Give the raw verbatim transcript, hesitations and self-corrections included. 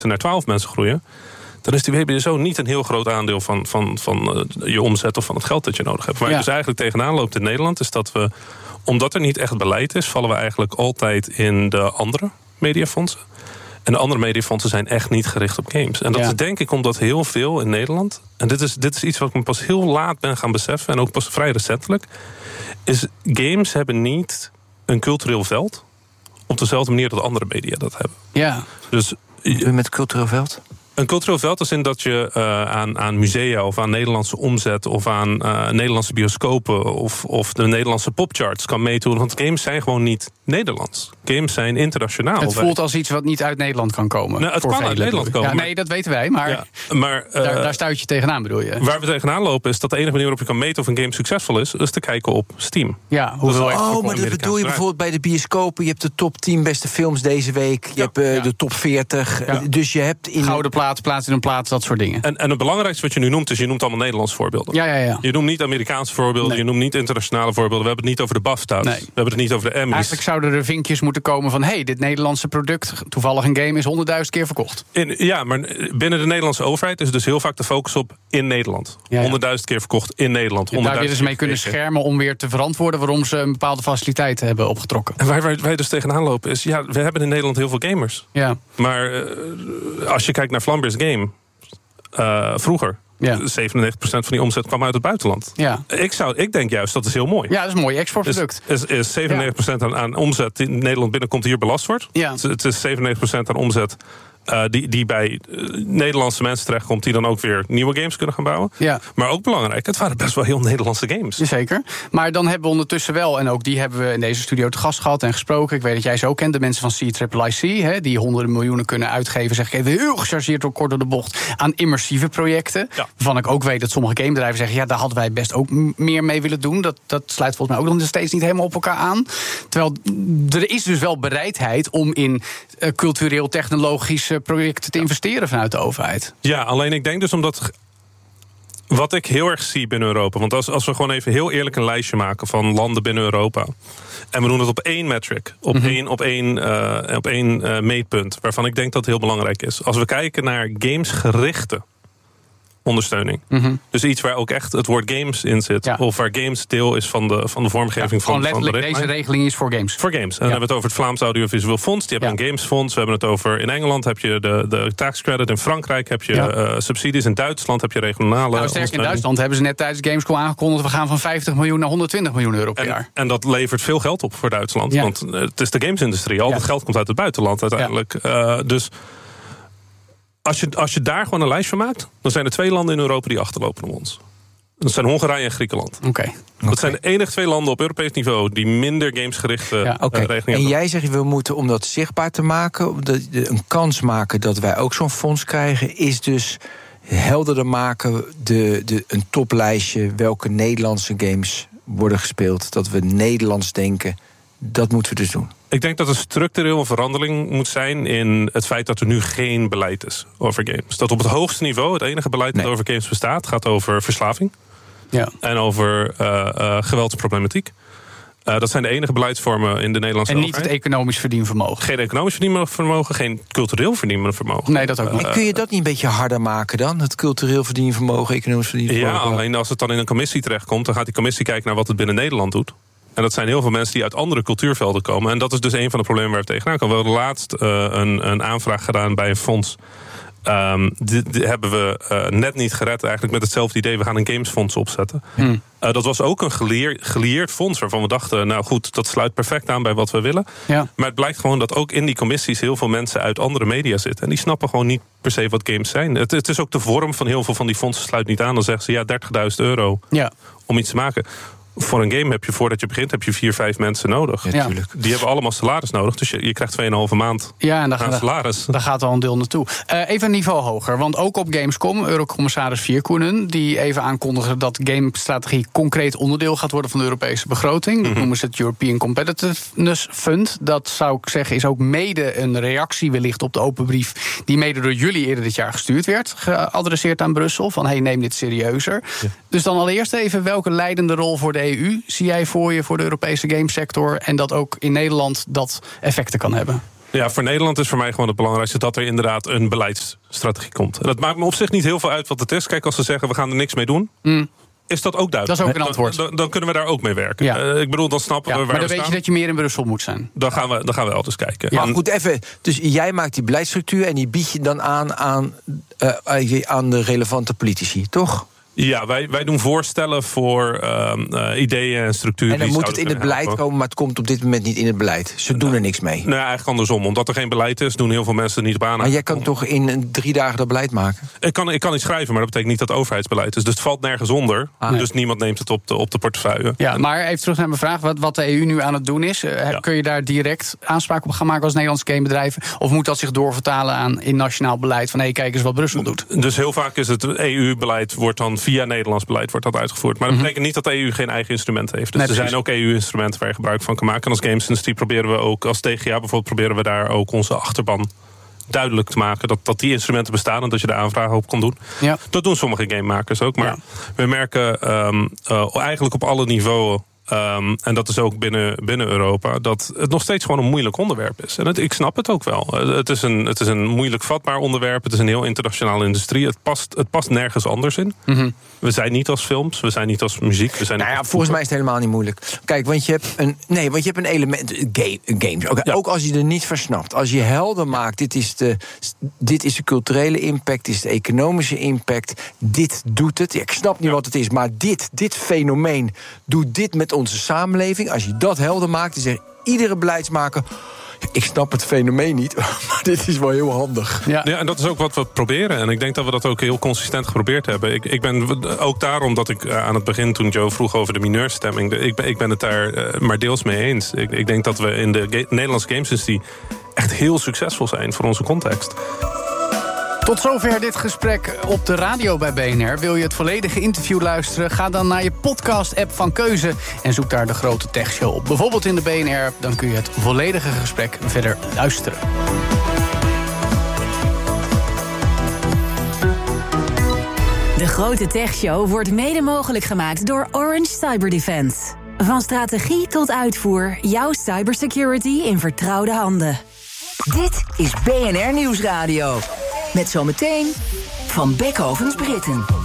naar twaalf mensen groeien, dan is die W B S O niet een heel groot aandeel van, van, van uh, je omzet of van het geld dat je nodig hebt. Waar ja. je dus eigenlijk tegenaan loopt in Nederland, is dat we, omdat er niet echt beleid is, vallen we eigenlijk altijd in de andere mediafondsen. En de andere mediafondsen zijn echt niet gericht op games. En dat ja. is denk ik omdat heel veel in Nederland, en dit is, dit is iets wat ik me pas heel laat ben gaan beseffen, en ook pas vrij recentelijk, is games hebben niet een cultureel veld op dezelfde manier dat andere media dat hebben. Ja. Dus met cultureel veld? Een cultureel veld is in dat je uh, aan, aan musea of aan Nederlandse omzet of aan uh, Nederlandse bioscopen of, of de Nederlandse popcharts kan meedoen. Want games zijn gewoon niet Nederlands. Games zijn internationaal. Het voelt als iets wat niet uit Nederland kan komen. Nou, het kan uit Nederland komen. Ja, nee, dat weten wij, maar, ja, maar uh, daar, daar stuit je tegenaan, bedoel je? Waar we tegenaan lopen is dat de enige manier waarop je kan meten of een game succesvol is, is te kijken op Steam. Ja, hoeveel dus, oh, maar dat bedoel je bijvoorbeeld bij de bioscopen. Je hebt de top tien beste films deze week. Je ja, hebt uh, ja. de top veertig. Ja. Dus je hebt in gouden plaat, plaats in een plaats, dat soort dingen. En, en het belangrijkste wat je nu noemt, is je noemt allemaal Nederlandse voorbeelden. Ja, ja, ja. Je noemt niet Amerikaanse voorbeelden, nee. je noemt niet internationale voorbeelden. We hebben het niet over de BAFTA's. Nee. We hebben het niet over de Emmys. Eigenlijk zouden er vinkjes moeten komen van, hey, dit Nederlandse product, toevallig een game, is honderdduizend keer verkocht. In, ja, maar binnen de Nederlandse overheid is dus heel vaak de focus op in Nederland. honderdduizend ja, ja. keer verkocht in Nederland. Ja, daar willen ze mee kunnen schermen om weer te verantwoorden waarom ze een bepaalde faciliteit hebben opgetrokken. En waar wij dus tegenaan lopen is, ja, we hebben in Nederland heel veel gamers. Ja. Maar uh, als je kijkt naar Flambeer's Game, uh, vroeger, ja. zevenennegentig procent van die omzet kwam uit het buitenland. Ja. Ik, zou, ik denk juist, dat is heel mooi. Ja, dat is een mooi exportproduct. Is, is, is zevenennegentig procent ja. aan, aan omzet die in Nederland binnenkomt hier belast wordt. Ja. Het, het is zevenennegentig procent aan omzet Uh, die, die bij uh, Nederlandse mensen terechtkomt, die dan ook weer nieuwe games kunnen gaan bouwen. Ja. Maar ook belangrijk, het waren best wel heel Nederlandse games. Zeker. Maar dan hebben we ondertussen wel, en ook die hebben we in deze studio te gast gehad en gesproken. Ik weet dat jij ze ook kent, de mensen van C I I C, hè, die honderden miljoenen kunnen uitgeven, zeg ik even heel gechargeerd door kort door de bocht, aan immersieve projecten. Ja. Waarvan ik ook weet dat sommige gamebedrijven zeggen, ja, daar hadden wij best ook m- meer mee willen doen. Dat, dat sluit volgens mij ook nog steeds niet helemaal op elkaar aan. Terwijl er is dus wel bereidheid om in uh, cultureel, technologisch projecten te investeren vanuit de overheid. Ja, alleen ik denk dus omdat, wat ik heel erg zie binnen Europa, want als, als we gewoon even heel eerlijk een lijstje maken van landen binnen Europa, en we doen het op één metric, op mm-hmm. één, op één, uh, op één uh, meetpunt, waarvan ik denk dat het heel belangrijk is. Als we kijken naar gamesgerichte ondersteuning. Mm-hmm. Dus iets waar ook echt het woord games in zit. Ja. Of waar games deel is van de, van de vormgeving ja, van, van de richtlijn. Deze regeling is voor games. Voor games. En ja. dan hebben we het over het Vlaams Audiovisueel Fonds. Die hebben ja. een gamesfonds. We hebben het over, in Engeland heb je de, de tax credit. In Frankrijk heb je ja. uh, subsidies. In Duitsland heb je regionale... Nou, sterk in Duitsland hebben ze net tijdens Gamescom aangekondigd, we gaan van vijftig miljoen naar honderdtwintig miljoen euro per en, jaar. En dat levert veel geld op voor Duitsland. Ja. Want uh, het is de gamesindustrie. Al ja. dat geld komt uit het buitenland uiteindelijk. Ja. Uh, dus... Als je, als je daar gewoon een lijst van maakt, dan zijn er twee landen in Europa die achterlopen op ons. Dat zijn Hongarije en Griekenland. Okay. Dat okay. zijn de enige twee landen op Europees niveau die minder gamesgerichte ja. okay. uh, regelingen hebben. En jij zegt, we moeten, om dat zichtbaar te maken, een kans maken dat wij ook zo'n fonds krijgen, is dus helderder maken, de, de, een toplijstje welke Nederlandse games worden gespeeld. Dat we Nederlands denken, dat moeten we dus doen. Ik denk dat er structureel een verandering moet zijn in het feit dat er nu geen beleid is over games. Dat op het hoogste niveau het enige beleid nee. dat over games bestaat gaat over verslaving. Ja. En over uh, uh, geweldsproblematiek. Uh, dat zijn de enige beleidsvormen in de Nederlandse En niet overheid. Het economisch verdienvermogen. Geen economisch verdienvermogen, geen cultureel verdienvermogen. Nee, dat ook niet. En kun je dat niet een beetje harder maken dan? Het cultureel verdienvermogen, economisch verdienvermogen? Ja, alleen als het dan in een commissie terechtkomt, dan gaat die commissie kijken naar wat het binnen Nederland doet. En dat zijn heel veel mensen die uit andere cultuurvelden komen. En dat is dus een van de problemen waar we tegenaan komen. We hebben laatst uh, een, een aanvraag gedaan bij een fonds. Um, die, die hebben we uh, net niet gered, eigenlijk met hetzelfde idee. We gaan een gamesfonds opzetten. Hmm. Uh, dat was ook een geleer, geleerd fonds waarvan we dachten, nou goed, dat sluit perfect aan bij wat we willen. Ja. Maar het blijkt gewoon dat ook in die commissies heel veel mensen uit andere media zitten. En die snappen gewoon niet per se wat games zijn. Het, het is ook de vorm van heel veel van die fondsen sluit niet aan. Dan zeggen ze ja, dertigduizend euro ja. om iets te maken. Voor een game heb je, voordat je begint, heb je vier, vijf mensen nodig. Ja, die hebben allemaal salaris nodig. Dus je, je krijgt tweeënhalve maand ja, en daar, aan salaris. Daar gaat al een deel naartoe. Uh, even een niveau hoger. Want ook op Gamescom, Eurocommissaris Virkkunen, die even aankondigde dat gamestrategie concreet onderdeel gaat worden van de Europese begroting. Mm-hmm. Dat noemen ze het European Competitiveness Fund. Dat zou ik zeggen is ook mede een reactie wellicht op de open brief die mede door jullie eerder dit jaar gestuurd werd. Geadresseerd aan Brussel. Van hey, neem dit serieuzer. Ja. Dus dan allereerst even, welke leidende rol voor de E U zie jij voor je voor de Europese gamesector en dat ook in Nederland dat effecten kan hebben? Ja, voor Nederland is voor mij gewoon het belangrijkste dat er inderdaad een beleidsstrategie komt. Dat maakt me op zich niet heel veel uit wat het is. Kijk, als ze zeggen we gaan er niks mee doen... Mm. Is dat ook duidelijk? Dat is ook een antwoord. Dan, dan, dan kunnen we daar ook mee werken. Ja. Uh, ik bedoel, dan snappen ja, we waar maar dan we weet staan. je dat je meer in Brussel moet zijn. Dan gaan we, dan gaan we altijd kijken. Ja, en, maar goed, even. Dus jij maakt die beleidsstructuur en die bied je dan aan aan, uh, aan de relevante politici, toch? Ja, wij, wij doen voorstellen voor uh, uh, ideeën en structuren. En dan die moet het in het beleid helpen. komen, maar het komt op dit moment niet in het beleid. Ze doen er niks mee. Nou, eigenlijk andersom. Omdat er geen beleid is, doen heel veel mensen er niet op aan. Maar jij kan toch in drie dagen dat beleid maken? Ik kan, ik kan iets schrijven, maar dat betekent niet dat het overheidsbeleid is. Dus het valt nergens onder. Ah, nee. Dus niemand neemt het op de, op de portefeuille. Ja, maar even terug naar mijn vraag. Wat, wat de E U nu aan het doen is. Uh, ja. Kun je daar direct aanspraak op gaan maken als Nederlandse gamebedrijven? Of moet dat zich doorvertalen aan in nationaal beleid? Van hé, hey, kijk eens wat Brussel doet. Dus heel vaak is het E U-beleid wordt dan via Nederlands beleid wordt dat uitgevoerd. Maar dat betekent niet dat de E U geen eigen instrument heeft. Dus nee, er zijn ook E U-instrumenten waar je gebruik van kan maken. En als gamesindustrie proberen we ook, als T G A bijvoorbeeld, proberen we daar ook onze achterban duidelijk te maken dat, dat die instrumenten bestaan en dat je de aanvragen op kan doen. Ja. Dat doen sommige gamemakers ook. Maar ja. we merken um, uh, eigenlijk op alle niveaus. Um, en dat is ook binnen, binnen Europa, dat het nog steeds gewoon een moeilijk onderwerp is. En het, ik snap het ook wel. Het is, een, het is een moeilijk vatbaar onderwerp. Het is een heel internationale industrie. Het past, het past nergens anders in. Mm-hmm. We zijn niet als films, we zijn niet als muziek. We zijn nou ja, volgens mij is het helemaal niet moeilijk. Kijk, want je hebt een, nee, want je hebt een element, game, games. Okay, ja. Ook als je er niet versnapt. Als je helder maakt, dit is, de, dit is de culturele impact, dit is de economische impact. Dit doet het. Ja, ik snap niet ja. wat het is, maar dit, dit fenomeen doet dit met onze samenleving. Als je dat helder maakt, dan zegt iedere beleidsmaker, ik snap het fenomeen niet, maar dit is wel heel handig. Ja. ja, en dat is ook wat we proberen. En ik denk dat we dat ook heel consistent geprobeerd hebben. Ik, ik ben ook daarom dat ik aan het begin, toen Joe vroeg over de mineurstemming, ik ben, ik ben het daar uh, maar deels mee eens. Ik, ik denk dat we in de ga- Nederlandse gamesindustrie echt heel succesvol zijn voor onze context. Tot zover dit gesprek op de radio bij B N R. Wil je het volledige interview luisteren? Ga dan naar je podcast-app van keuze en zoek daar de Grote Tech Show op. Bijvoorbeeld in de B N R-app, dan kun je het volledige gesprek verder luisteren. De Grote Tech Show wordt mede mogelijk gemaakt door Orange Cyber Defense. Van strategie tot uitvoer, jouw cybersecurity in vertrouwde handen. Dit is B N R Nieuwsradio. Met zometeen Van Beckhovens Britten.